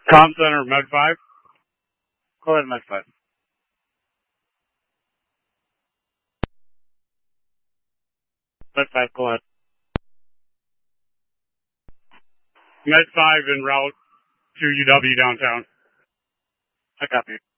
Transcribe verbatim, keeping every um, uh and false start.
Com Center, Med five. Go ahead, Med five. Med five, go ahead. Med five en route to U W downtown. I copy.